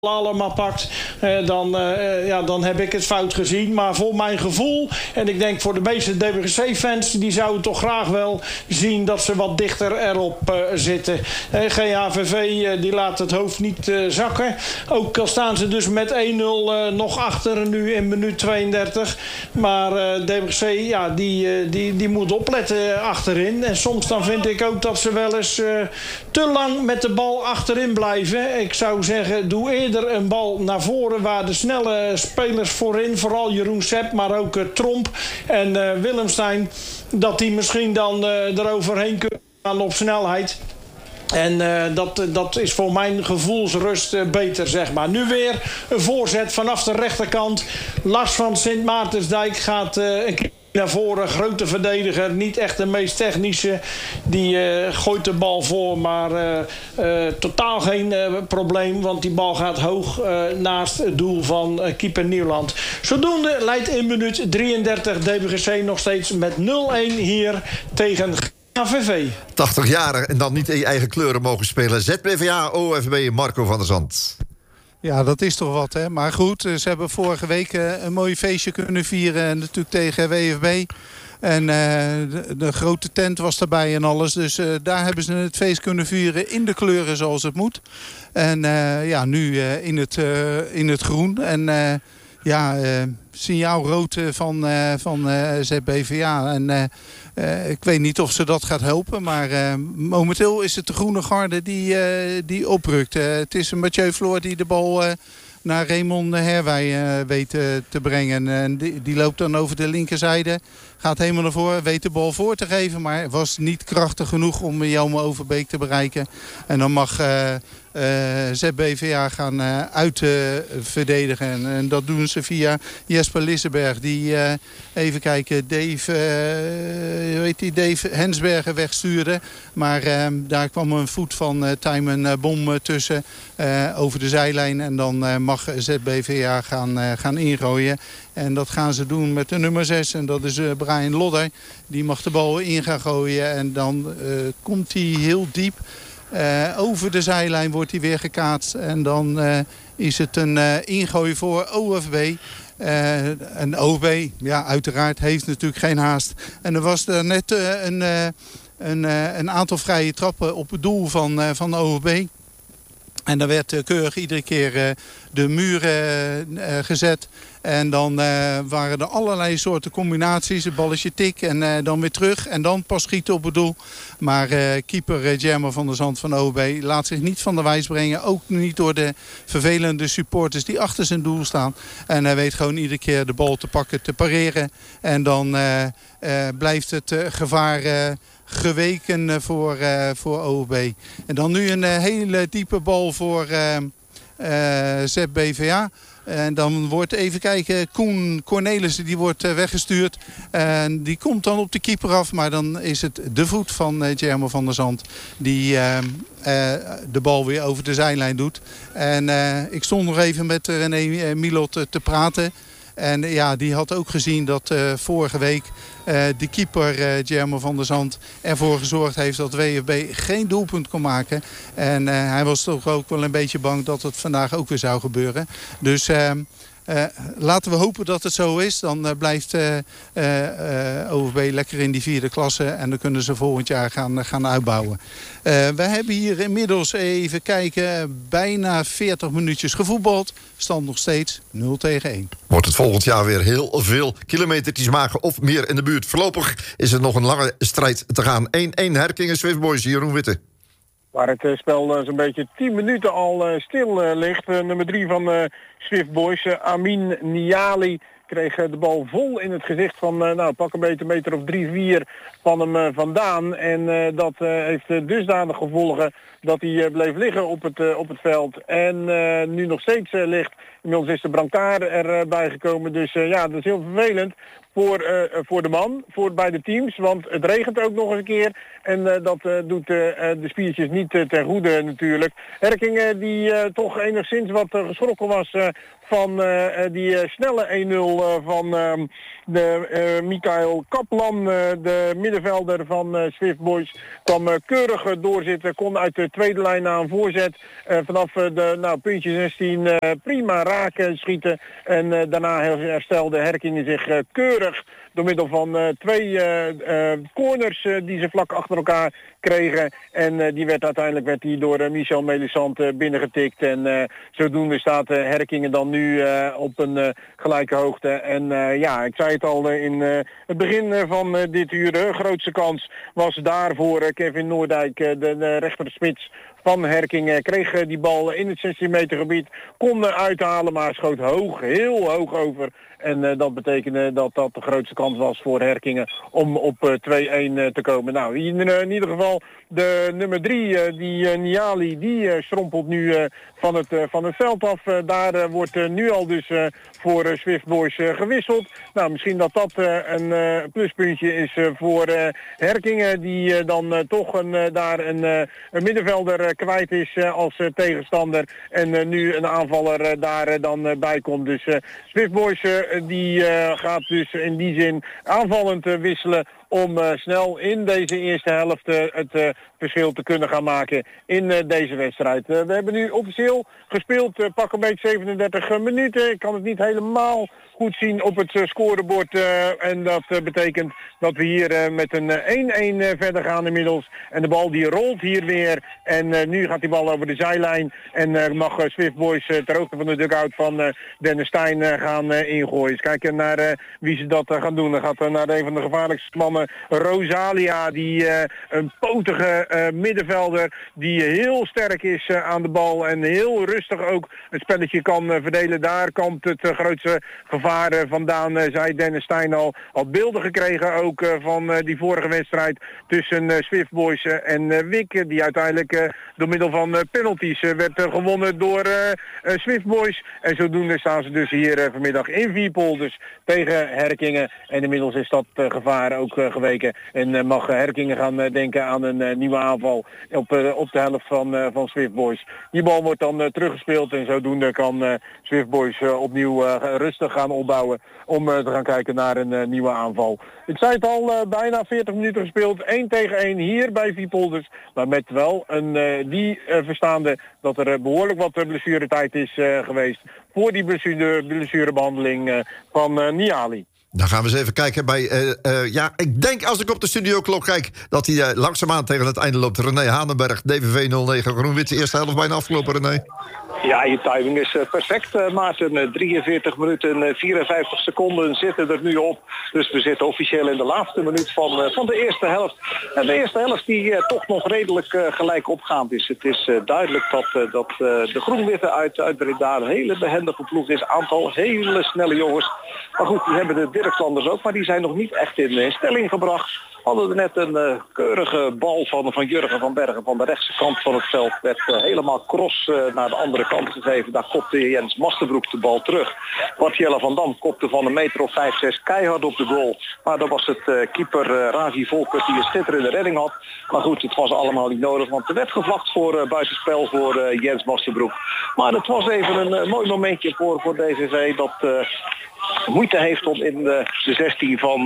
allemaal pakt, dan heb ik het fout gezien. Maar voor mijn gevoel, en ik denk voor de meeste DWGC-fans, die zouden toch graag wel zien dat ze wat dichter erop zitten. GHVV die laat het hoofd niet zakken. Ook al staan ze dus met 1-0 nog achter nu in minuut 32. Maar DWGC, die moet opletten achterin. En soms dan vind ik ook dat ze wel eens te lang met de bal achterin blijven. Ik zou zeggen, doe eerder een bal naar voren waar de snelle spelers voorin, vooral Jeroen Sepp, maar ook Tromp en Willemstein, dat die misschien dan eroverheen kunnen gaan op snelheid. En dat is voor mijn gevoelsrust beter, zeg maar. Nu weer een voorzet vanaf de rechterkant. Lars van Sint Maartensdijk gaat een keer naar voren, grote verdediger, niet echt de meest technische. Die gooit de bal voor, maar totaal geen probleem, want die bal gaat hoog naast het doel van keeper Nieuwland. Zodoende leidt in minuut 33 DWGC nog steeds met 0-1 hier tegen GHVV. 80 jaar en dan niet in je eigen kleuren mogen spelen. ZBVA, OFB, Marco van der Zand. Ja, dat is toch wat, hè. Maar goed, ze hebben vorige week een mooi feestje kunnen vieren. Natuurlijk tegen WFB. En de grote tent was erbij en alles. Dus daar hebben ze het feest kunnen vieren in de kleuren zoals het moet. En nu in het groen. En signaal rood van ZBVA. En ik weet niet of ze dat gaat helpen. Maar momenteel is het de groene garde die oprukt. Het is Mathieu Floor die de bal naar Raymond Herwij weet te brengen. En die loopt dan over de linkerzijde. Gaat helemaal naar voren, weet de bal voor te geven. Maar was niet krachtig genoeg om Jelme Overbeek te bereiken. En dan mag ZBVA gaan uitverdedigen. En dat doen ze via Jesper Lissenberg. Die, even kijken, Dave Hensbergen wegstuurde. Maar daar kwam een voet van Tijmen Bom tussen over de zijlijn. En dan mag ZBVA gaan ingooien. En dat gaan ze doen met de nummer 6. En dat is Brian Lodder. Die mag de bal in gaan gooien. En dan komt hij heel diep. Over de zijlijn wordt hij weer gekaatst. En dan is het een ingooi voor OFB. En OFB, ja, uiteraard, heeft natuurlijk geen haast. En er was er net een aantal vrije trappen op het doel van OFB. En dan werd keurig iedere keer de muren gezet. En dan waren er allerlei soorten combinaties. Een balletje tik en dan weer terug. En dan pas schieten op het doel. Maar keeper Jermer van der Zand van OB laat zich niet van de wijs brengen. Ook niet door de vervelende supporters die achter zijn doel staan. En hij weet gewoon iedere keer de bal te pakken, te pareren. En dan blijft het gevaar geweken voor OB. En dan nu een hele diepe bal voor ZBVA. En dan wordt, even kijken, Koen Cornelissen, die wordt weggestuurd. En die komt dan op de keeper af. Maar dan is het de voet van Jermo van der Zand die de bal weer over de zijlijn doet. En ik stond nog even met René Milot te praten. En ja, die had ook gezien dat vorige week de keeper Jermo van der Zand ervoor gezorgd heeft dat WFB geen doelpunt kon maken. En hij was toch ook wel een beetje bang dat het vandaag ook weer zou gebeuren. Dus laten we hopen dat het zo is. Dan blijft OFB lekker in die 4e klasse. En dan kunnen ze volgend jaar gaan uitbouwen. We hebben hier inmiddels, even kijken, bijna 40 minuutjes gevoetbald. Stand nog steeds 0-1. Wordt het volgend jaar weer heel veel kilometertjes maken of meer in de buurt. Voorlopig is het nog een lange strijd te gaan. 1-1 Herkingen Swift Boys, Jeroen Witte. Waar het spel zo'n beetje 10 minuten al stil ligt. Nummer 3 van Swift Boys, Amin Niali, kreeg de bal vol in het gezicht van pak een beetje een meter of 3-4 van hem vandaan. En dat heeft dusdanig gevolgen dat hij bleef liggen op het veld. En nu nog steeds ligt. Inmiddels is de brancard erbij gekomen. Dus dat is heel vervelend. voor de man, voor beide teams. Want het regent ook nog eens een keer. En dat doet de spiertjes niet ten goede natuurlijk. Herkingen die toch enigszins wat geschrokken was van die snelle 1-0 van de Michael Kaplan, de middenvelder van Swift Boys, kwam keurig doorzitten, kon uit de tweede lijn naar een voorzet. Vanaf de puntje 16 prima raken schieten. En daarna herstelde Herkingen zich keurig door middel van 2 corners die ze vlak achter elkaar kregen. En die werd uiteindelijk door Michel Melisant binnengetikt. En zodoende staat Herkingen dan nu op een gelijke hoogte. En ik zei het al in het begin van dit uur. De grootste kans was daar voor Kevin Noordijk, de rechterspits van Herkingen. Kreeg die bal in het 16 meter gebied, kon uithalen, maar schoot hoog, heel hoog over. En dat betekende dat dat de grootste kans was voor Herkingen om op 2-1 te komen. Nou, in ieder geval de nummer 3, die Niali, die strompelt nu van het veld af. Daar wordt nu al dus voor Swift Boys gewisseld. Nou, misschien dat dat een pluspuntje is voor Herkingen, die dan toch daar een middenvelder kwijt is als tegenstander. En nu een aanvaller daar dan bij komt. Dus Swift Boys die gaat dus in die zin aanvallend wisselen om snel in deze eerste helft het verschil te kunnen gaan maken in deze wedstrijd. We hebben nu officieel gespeeld, pak een beetje 37 minuten. Ik kan het niet helemaal goed zien op het scorebord. En dat betekent dat we hier met een 1-1 verder gaan inmiddels. En de bal die rolt hier weer. En nu gaat die bal over de zijlijn. En mag Swift Boys ter hoogte van de dugout van Dennis Stein gaan ingooien. Eens kijken naar wie ze dat gaan doen. Dan gaat naar een van de gevaarlijkste mannen, Rosalia. Die een potige middenvelder die heel sterk is aan de bal. En heel rustig ook het spelletje kan verdelen. Daar komt het grootste gevaar vandaan, zei Dennis Stein al. Had beelden gekregen ook van die vorige wedstrijd tussen Swift Boys en Wick, die uiteindelijk door middel van penalties werd gewonnen door Swift Boys. En zodoende staan ze dus hier vanmiddag in Viepel, dus tegen Herkingen. En inmiddels is dat gevaar ook geweken. En mag Herkingen gaan denken aan een nieuwe aanval op de helft van Swift Boys. Die bal wordt dan teruggespeeld en zodoende kan Swift Boys opnieuw rustig gaan opbouwen om te gaan kijken naar een nieuwe aanval. Ik zei het al, bijna 40 minuten gespeeld, 1 tegen 1 hier bij Viepolders, maar met wel die verstaande dat er behoorlijk wat blessuretijd is geweest voor die blessurebehandeling van Niali. Dan gaan we eens even kijken bij... ik denk als ik op de studioklok kijk dat hij langzaamaan tegen het einde loopt. René Hanenberg, DVV 09, Groen-Wit, de eerste helft bijna afgelopen, René. Ja, je timing is perfect, Maarten. 43 minuten en 54 seconden zitten er nu op. Dus we zitten officieel in de laatste minuut van de eerste helft. En de eerste helft die toch nog redelijk gelijk opgaand is. Het is duidelijk dat de Groen-Witte uit Breda een hele behendige ploeg is. Aantal hele snelle jongens. Maar goed, die hebben de Dirkslanders ook, maar die zijn nog niet echt in stelling gebracht. Hadden we net een keurige bal van Jurgen van Bergen van de rechtse kant van het veld. Werd helemaal cross naar de andere kant gegeven. Daar kopte Jens Masterbroek de bal terug. Bartjelle van Dam kopte van een meter of 5-6 keihard op de goal. Maar dan was het keeper Ravi Volkert die een schitterende redding had. Maar goed, het was allemaal niet nodig, want er werd gevlacht voor buitenspel voor Jens Masterbroek. Maar het was even een mooi momentje voor DVV dat moeite heeft om in de 16 van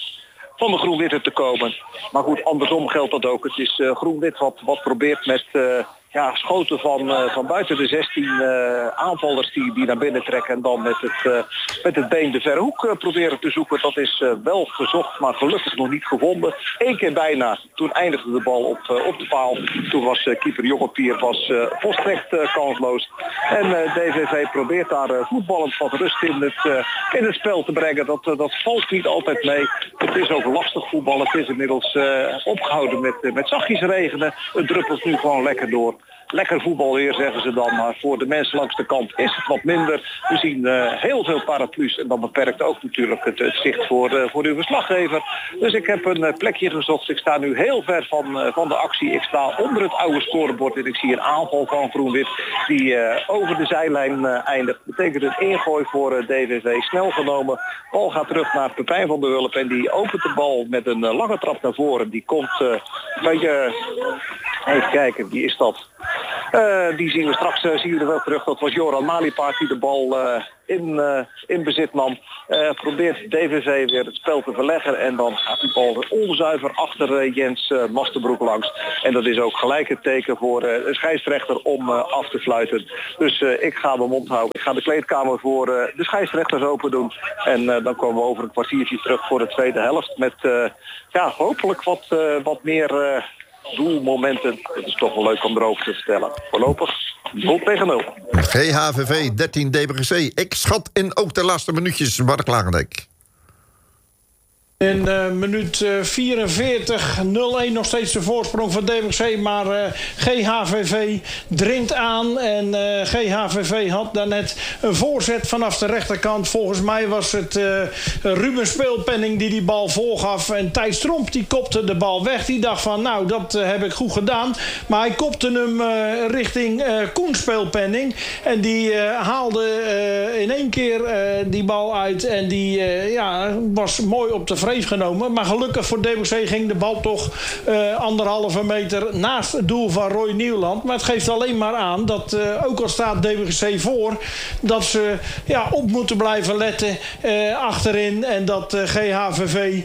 de Groen-Witte te komen. Maar goed, andersom geldt dat ook. Het is Groen-Wit wat probeert met schoten van buiten de 16 aanvallers die naar binnen trekken. En dan met het been de verre hoek proberen te zoeken. Dat is wel gezocht, maar gelukkig nog niet gevonden. Eén keer bijna. Toen eindigde de bal op de paal. Toen was keeper Jongepier volstrekt kansloos. En DVV probeert daar voetballend wat rust in het spel te brengen. Dat valt niet altijd mee. Het is ook lastig voetballen. Het is inmiddels opgehouden met zachtjes regenen. Het druppelt nu gewoon lekker door. lekker voetbal weer, zeggen ze dan. Maar voor de mensen langs de kant is het wat minder. We zien heel veel paraplu's. En dat beperkt ook natuurlijk het zicht voor uw verslaggever. Dus ik heb een plekje gezocht. Ik sta nu heel ver van de actie. Ik sta onder het oude scorebord. En ik zie een aanval van Groen-Wit die over de zijlijn eindigt. Betekent een ingooi voor DVV. Snel genomen. Bal gaat terug naar Pepijn van der Wulp. En die opent de bal met een lange trap naar voren. Die komt een beetje... Even kijken, wie is dat? Die zien we straks zien we er wel terug. Dat was Joran Maliepaard die de bal in bezit nam. Probeert DVV weer het spel te verleggen. En dan gaat die bal onzuiver achter Jens Masterbroek langs. En dat is ook gelijk het teken voor de scheidsrechter om af te fluiten. Dus ik ga mijn mond houden. Ik ga de kleedkamer voor de scheidsrechters open doen. En dan komen we over een kwartiertje terug voor de tweede helft. Met hopelijk wat meer... doelmomenten. Het is toch wel leuk om erover te vertellen. Voorlopig 0-0. GHVV 13 DBGC. Ik schat in ook de laatste minuutjes. Bart Klagendijk. In minuut 44, 0-1 nog steeds de voorsprong van DBGC. Maar GHVV dringt aan. En GHVV had daarnet een voorzet vanaf de rechterkant. Volgens mij was het Ruben Speelpenning die bal voorgaf. En Thijs Tromp die kopte de bal weg. Die dacht van nou, dat heb ik goed gedaan. Maar hij kopte hem richting Koen Speelpenning. En die haalde in één keer die bal uit. En die was mooi op de vreef genomen. Maar gelukkig voor DBC ging de bal toch 1,5 meter naast het doel van Roy Nieuwland. Maar het geeft alleen maar aan dat ook al staat DBC voor, dat ze op moeten blijven letten achterin. En dat GHVV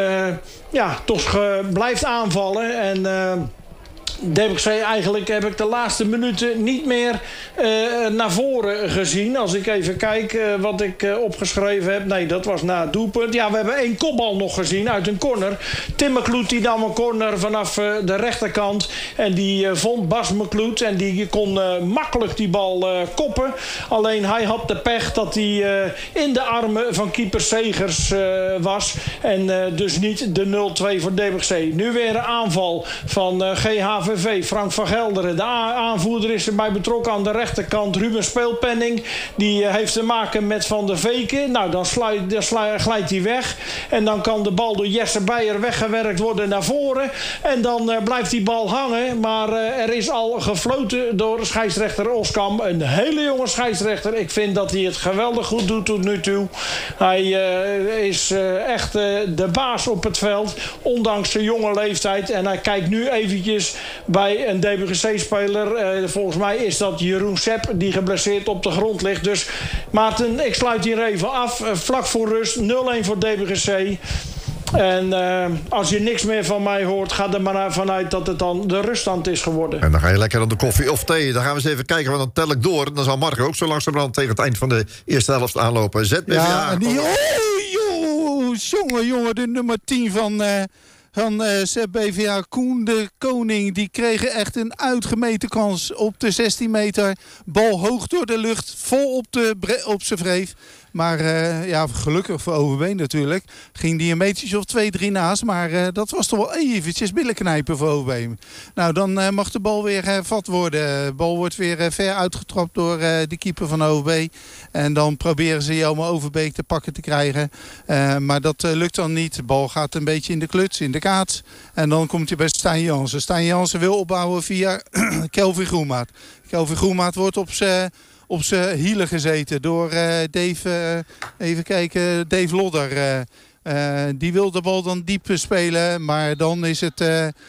toch blijft aanvallen. En DBC eigenlijk heb ik de laatste minuten niet meer naar voren gezien. Als ik even kijk wat ik opgeschreven heb. Nee, dat was na het doelpunt. Ja, we hebben 1 kopbal nog gezien uit een corner. Tim McCloud die nam een corner vanaf de rechterkant. En die vond Bas McCloud. En die kon makkelijk die bal koppen. Alleen hij had de pech dat hij in de armen van keeper Segers was. En dus niet de 0-2 voor DBC. Nu weer een aanval van GHVV. Frank van Gelderen, de aanvoerder, is erbij betrokken aan de rechterkant. Ruben Speelpenning, die heeft te maken met Van der Veken. Nou, dan glijdt hij weg. En dan kan de bal door Jesse Beijer weggewerkt worden naar voren. En dan blijft die bal hangen. Maar er is al gefloten door scheidsrechter Oskam. Een hele jonge scheidsrechter. Ik vind dat hij het geweldig goed doet tot nu toe. Hij is echt de baas op het veld. Ondanks zijn jonge leeftijd. En hij kijkt nu eventjes bij een DBGC-speler. Volgens mij is dat Jeroen Sepp die geblesseerd op de grond ligt. Dus Maarten, ik sluit hier even af. Vlak voor rust 0-1 voor DBGC. En als je niks meer van mij hoort, ga er maar vanuit dat het dan de ruststand is geworden. En dan ga je lekker aan de koffie of thee. Dan gaan we eens even kijken, want dan tel ik door. Dan zal Mark ook zo langzamerhand tegen het eind van de eerste helft aanlopen. ZBVA. Ja, en die... jongen, de nummer 10 van ZBVA, Koen de Koning, die kregen echt een uitgemeten kans op de 16 meter. Bal hoog door de lucht, vol op zijn vreef. Maar gelukkig voor OVB natuurlijk ging die een metertje of 2-3 naast. Maar dat was toch wel eventjes billenknijpen voor OVB. Nou, dan mag de bal weer hervat worden. De bal wordt weer ver uitgetrapt door de keeper van OVB. En dan proberen ze Jelmer Overbeek te pakken te krijgen. Maar dat lukt dan niet. De bal gaat een beetje in de kluts, in de kaats. En dan komt hij bij Stijn Jansen. Stijn Jansen wil opbouwen via Kelvin Groenmaat. Kelvin Groenmaat wordt op zijn hielen gezeten door Dave Lodder. Die wil de bal dan diep spelen, maar dan is het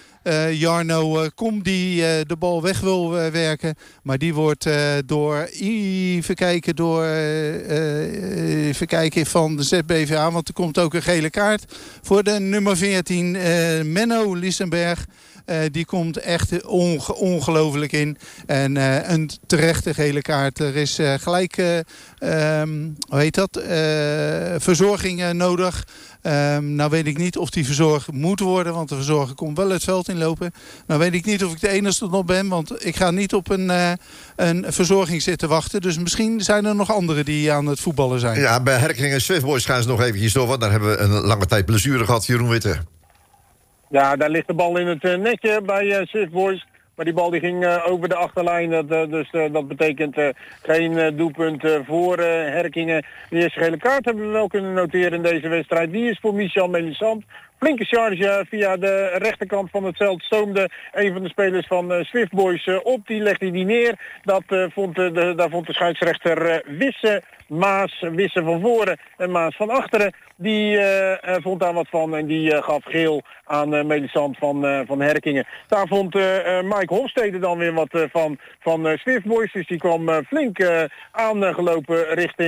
Jarno Kom die de bal weg wil werken. Maar die wordt van de ZBVA, want er komt ook een gele kaart voor de nummer 14, Menno Lissenberg. Die komt echt ongelooflijk in. En een terechte gele kaart. Er is gelijk, verzorging nodig. Nou weet ik niet of die verzorgd moet worden, want de verzorger komt wel het veld inlopen. Nou weet ik niet of ik de enige nog ben, want ik ga niet op een verzorging zitten wachten. Dus misschien zijn er nog anderen die aan het voetballen zijn. Ja, bij Herkring en Swiftboys gaan ze nog eventjes door, want daar hebben we een lange tijd blessure gehad, Jeroen Witte. Ja, daar ligt de bal in het netje bij Swiftboys. Maar die bal die ging over de achterlijn. Dat betekent geen doelpunt voor Herkingen. De eerste gele kaart hebben we wel kunnen noteren in deze wedstrijd. Die is voor Michel Melisant. Flinke charge via de rechterkant van het veld stoomde een van de spelers van Swift Boys op. Die legde die neer. Daar vond de scheidsrechter Wisse van voren en Maas van achteren. Die vond daar wat van en die gaf geel aan Melisant van Herkingen. Daar vond Mike Hofstede dan weer wat van Swift Boys. Dus die kwam flink aangelopen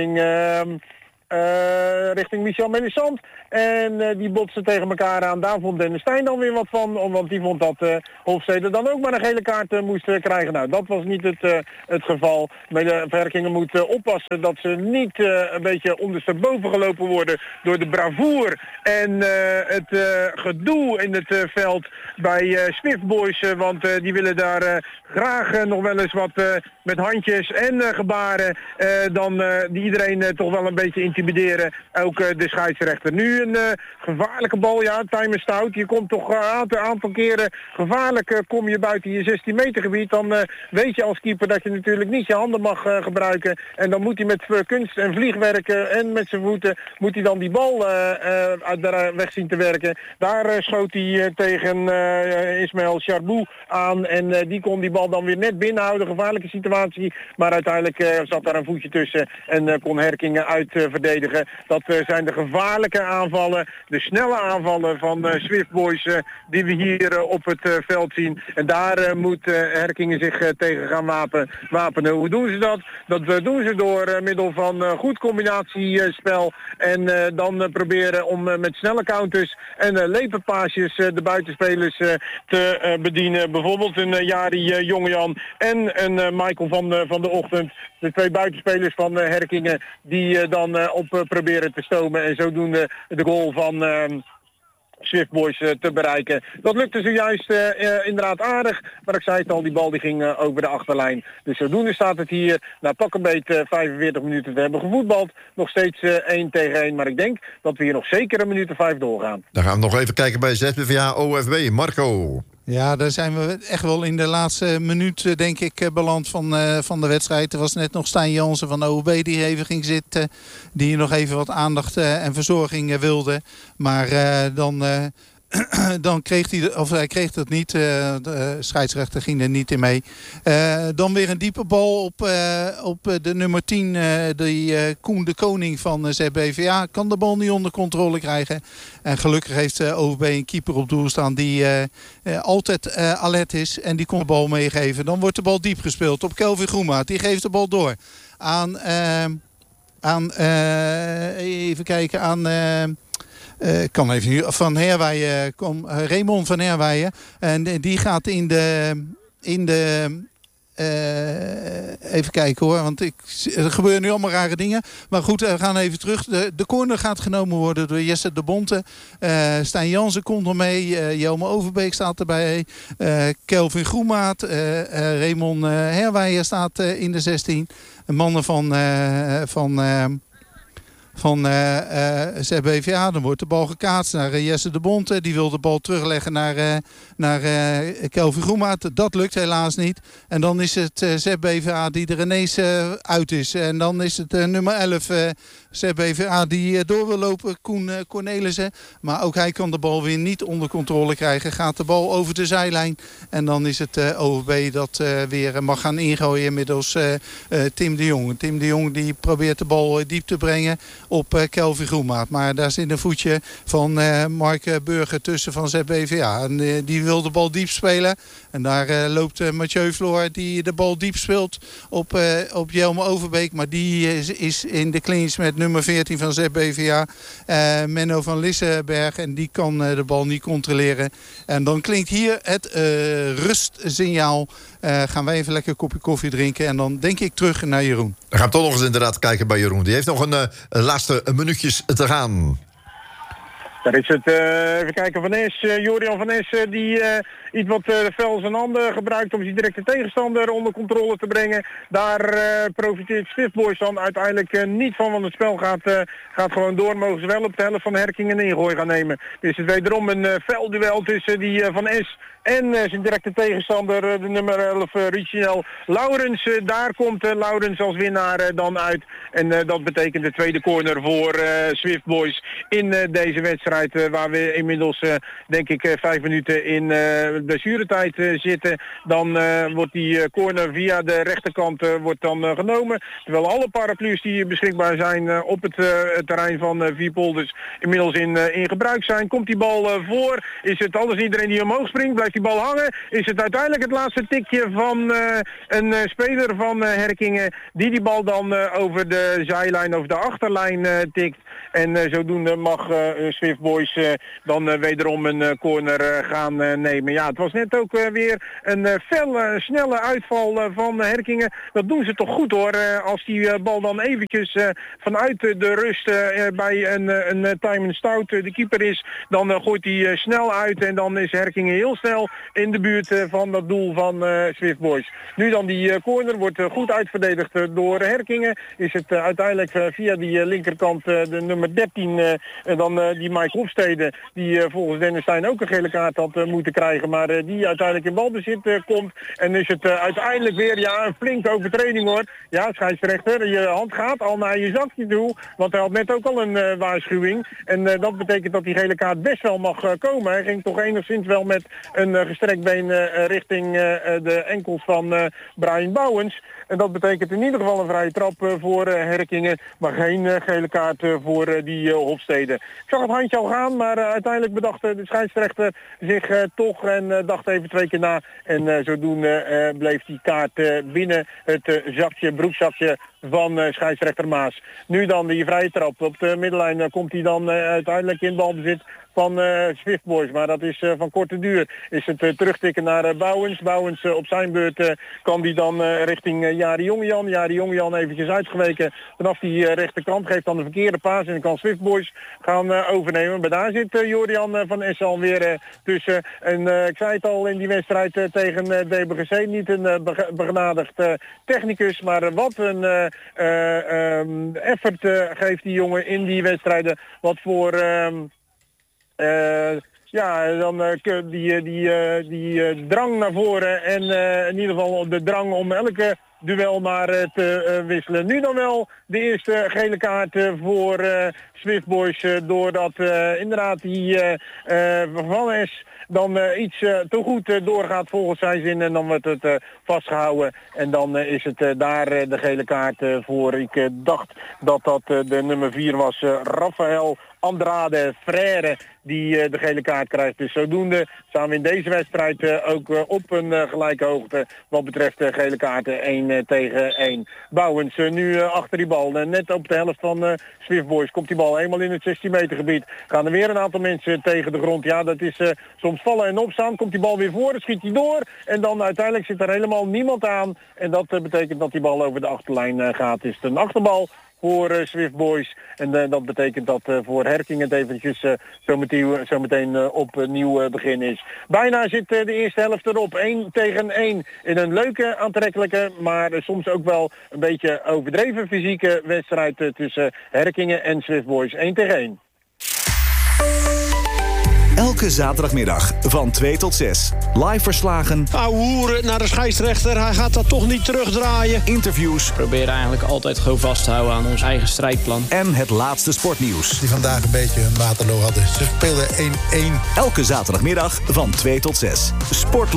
richting Michel Melisant. En die botsten tegen elkaar aan. Daar vond Dennis Stijn dan weer wat van. Want die vond dat Hofstede dan ook maar een gele kaart moest krijgen. Nou, dat was niet het geval. Herkingen moet oppassen dat ze niet een beetje ondersteboven gelopen worden door de bravoer en het gedoe in het veld bij Swift Boys. Want die willen daar graag nog wel eens wat met handjes en gebaren die iedereen toch wel een beetje intimideren. Ook de scheidsrechter. Nu een gevaarlijke bal, ja, time stout. Je komt toch een aantal keren gevaarlijk. Kom je buiten je 16 meter gebied, dan weet je als keeper dat je natuurlijk niet je handen mag gebruiken. En dan moet hij met kunst en vliegwerken en met zijn voeten moet hij dan die bal uit de weg zien te werken. Daar schoot hij tegen Ismaël Charbou aan en die kon die bal dan weer net binnenhouden. Gevaarlijke situatie, maar uiteindelijk zat daar een voetje tussen en kon Herkingen uitverdedigen. Dat zijn de gevaarlijke aanvallen, de snelle aanvallen van Swift Boys die we hier op het veld zien. En daar moet Herkingen zich tegen gaan wapenen. Hoe doen ze dat? Dat doen ze door middel van goed combinatiespel en dan proberen om met snelle counters en lepenpaasjes de buitenspelers te bedienen. Bijvoorbeeld een Jari Jongejan en een Michael van de Ochtend. De twee buitenspelers van Herkingen die dan op proberen te stomen en zodoende de goal van Swift Boys te bereiken. Dat lukte zojuist inderdaad aardig, maar ik zei het al, die bal die ging over de achterlijn. Dus zodoende staat het hier na pak een beet 45 minuten te hebben gevoetbald. Nog steeds 1 tegen 1, maar ik denk dat we hier nog zeker een minuut of 5 doorgaan. Dan gaan we nog even kijken bij ZBVA OFB. Marco. Ja, daar zijn we echt wel in de laatste minuut, denk ik, beland van de wedstrijd. Er was net nog Stijn Jansen van de OOB die even ging zitten. Die nog even wat aandacht en verzorging wilde. Maar dan kreeg hij kreeg dat niet. De scheidsrechter ging er niet in mee. Dan weer een diepe bal op de nummer 10. Koen de Koning van ZBVA kan de bal niet onder controle krijgen. En gelukkig heeft OVB een keeper op doel staan die altijd alert is. En die kon de bal meegeven. Dan wordt de bal diep gespeeld op Kelvin Groenmaat. Die geeft de bal door aan even kijken, aan kan even nu van Herwijen, Raymond van Herwijen. En die gaat in de even kijken hoor, want er gebeuren nu allemaal rare dingen. Maar goed, we gaan even terug. De corner gaat genomen worden door Jesse de Bonte. Stijn Jansen komt er mee. Jelme Overbeek staat erbij. Kelvin Groenmaat. Raymond Herwijen staat in de 16. Mannen van ZBVA. Dan wordt de bal gekaatst naar Jesse de Bonte. Die wil de bal terugleggen naar Kelvin Groenmaat. Dat lukt helaas niet. En dan is het ZBVA die er ineens uit is. En dan is het nummer 11 ZBVA die door wil lopen. Koen Cornelissen. Maar ook hij kan de bal weer niet onder controle krijgen. Gaat de bal over de zijlijn. En dan is het OVB dat weer mag gaan ingooien middels Tim de Jong. Tim de Jong die probeert de bal diep te brengen op Kelvin Groenmaat. Maar daar zit een voetje van Mark Burger tussen van ZBVA. En die wil de bal diep spelen. En daar loopt Mathieu Floor die de bal diep speelt op Jelme Overbeek. Maar die is in de clinch met nummer 14 van ZBVA. Menno van Lissenberg. En die kan de bal niet controleren. En dan klinkt hier het rustsignaal. Gaan wij even lekker een kopje koffie drinken. En dan denk ik terug naar Jeroen. Dan gaan we toch nog eens inderdaad kijken bij Jeroen. Die heeft nog een laatste minuutjes te gaan. Daar is het, even kijken, Van Es, Jorian Van Es, die iets wat fel zijn handen gebruikt om zijn directe tegenstander onder controle te brengen. Daar profiteert Swift Boys dan uiteindelijk niet van, want het spel gaat gewoon door. Mogen ze wel op de helft van Herkingen een ingooi gaan nemen. Dus het is wederom een fel duel tussen die Van Es en zijn directe tegenstander, de nummer 11, Richinel Laurens. Daar komt Laurens als winnaar dan uit. En dat betekent de tweede corner voor Swift Boys in deze wedstrijd. Waar we inmiddels, denk ik, 5 minuten in blessuretijd zitten. Dan wordt die corner via de rechterkant wordt dan genomen. Terwijl alle paraplu's die beschikbaar zijn op het terrein van Vierpolders inmiddels in gebruik zijn. Komt die bal voor? Is het alles iedereen die omhoog springt? Blijft die bal hangen? Is het uiteindelijk het laatste tikje van een speler van Herkingen die bal dan over de zijlijn, over de achterlijn tikt. En zodoende mag Swift Boys dan wederom een corner gaan nemen. Ja, het was net ook weer een felle, snelle uitval van Herkingen. Dat doen ze toch goed hoor. Als die bal dan eventjes vanuit de rust bij een Tijmen Stout de keeper is, dan gooit hij snel uit en dan is Herkingen heel snel in de buurt van dat doel van Swift Boys. Nu dan die corner wordt goed uitverdedigd door Herkingen. Is het uiteindelijk via die linkerkant de nummer 13 dan die Mike Hofstede, die volgens Dennis Stein ook een gele kaart had moeten krijgen, maar die uiteindelijk in balbezit komt. En is het uiteindelijk weer een flinke overtreding hoor. Ja, scheidsrechter, je hand gaat al naar je zakje toe, want hij had net ook al een waarschuwing. En dat betekent dat die gele kaart best wel mag komen. Hij ging toch enigszins wel met een gestrekt been richting de enkels van Brian Bouwens. En dat betekent in ieder geval een vrije trap voor Herkingen, maar geen gele kaart voor die Hofstede. Ik zag het handje al gaan, maar uiteindelijk bedacht de scheidsrechter zich toch en dacht even 2 keer na. En zodoende bleef die kaart binnen het broekzakje van scheidsrechter Maas. Nu dan die vrije trap. Op de middenlijn komt hij dan uiteindelijk in balbezit van Swift Boys, maar dat is van korte duur. Is het terugtikken naar Bouwens. Bouwens op zijn beurt kan die dan richting Jari Jongejan. Jari Jongejan eventjes uitgeweken vanaf die rechterkant. Geeft dan de verkeerde paas en dan kan Swift Boys gaan overnemen. Maar daar zit Jorian van Essen alweer tussen. En ik zei het al in die wedstrijd tegen DBGC. Niet een begenadigd technicus, maar wat een effort geeft die jongen in die wedstrijden. Wat voor die drang naar voren en in ieder geval de drang om elke duel maar te wisselen. Nu dan wel de eerste gele kaart voor Swift Boys doordat inderdaad die Van Es dan iets te goed doorgaat volgens zijn zin en dan wordt het vastgehouden en dan is het daar de gele kaart voor. Ik dacht dat dat de nummer 4 was, Rafael Andrade Frère, die de gele kaart krijgt. Dus zodoende staan we in deze wedstrijd ook op een gelijke hoogte wat betreft gele kaarten 1 tegen 1. Bouwens nu achter die bal. Net op de helft van Swift Boys komt die bal eenmaal in het 16 meter gebied. Gaan er weer een aantal mensen tegen de grond. Ja, dat is soms vallen en opstaan. Komt die bal weer voor, dan schiet hij door. En dan uiteindelijk zit er helemaal niemand aan. En dat betekent dat die bal over de achterlijn gaat. Is het een achterbal voor Swift Boys. En dat betekent dat voor Herkingen het eventjes zometeen opnieuw begin is. Bijna zit de eerste helft erop. 1 tegen 1 in een leuke, aantrekkelijke, maar soms ook wel een beetje overdreven fysieke wedstrijd tussen Herkingen en Swift Boys. 1 tegen 1. Elke zaterdagmiddag van 2 tot 6. Live verslagen. Hoeren naar de scheidsrechter. Hij gaat dat toch niet terugdraaien. Interviews. We proberen eigenlijk altijd gewoon vast te houden aan ons eigen strijdplan. En het laatste sportnieuws. Die vandaag een beetje hun Waterloo hadden. Ze speelden 1-1. Elke zaterdagmiddag van 2 tot 6. Sport